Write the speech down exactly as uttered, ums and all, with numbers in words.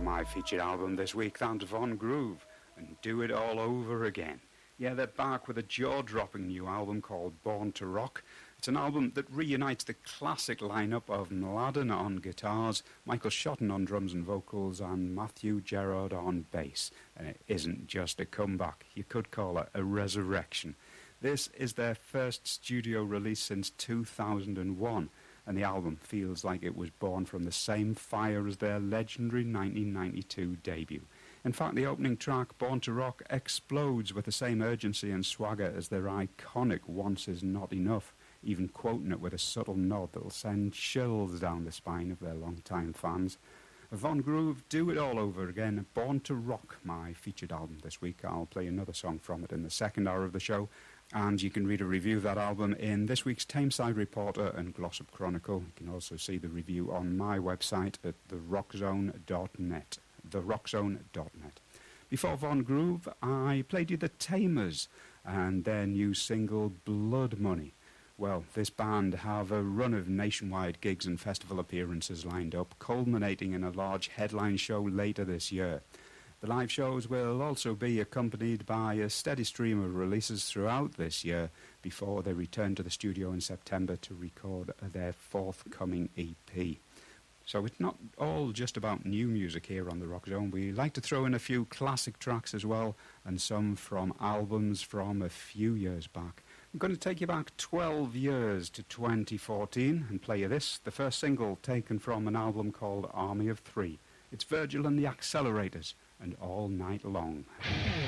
my featured album this week, that's Von Groove, and Do It All Over Again. Yeah, they're back with a jaw-dropping new album called Born to Rock. It's an album that reunites the classic lineup of Mladen on guitars, Michael Shotton on drums and vocals, and Matthew Gerard on bass. And it isn't just a comeback, you could call it a resurrection. This is their first studio release since two thousand one, and the album feels like it was born from the same fire as their legendary nineteen ninety-two debut. In fact, the opening track, Born to Rock, explodes with the same urgency and swagger as their iconic Once Is Not Enough, even quoting it with a subtle nod that'll send chills down the spine of their long-time fans. Von Groove, Do It All Over Again, Born to Rock, my featured album this week. I'll play another song from it in the second hour of the show, and you can read a review of that album in this week's Tameside Reporter and Glossop Chronicle. You can also see the review on my website at the rock zone dot net. the rock zone dot net. Before Von Groove, I played you the Tamers and their new single Blood Money. Well, this band have a run of nationwide gigs and festival appearances lined up, culminating in a large headline show later this year. The live shows will also be accompanied by a steady stream of releases throughout this year before they return to the studio in September to record their forthcoming E P. So it's not all just about new music here on the Rock Zone. We like to throw in a few classic tracks as well, and some from albums from a few years back. I'm going to take you back twelve years to twenty fourteen and play you this, the first single taken from an album called Army of Three. It's Virgil and the Accelerators and All Night Long.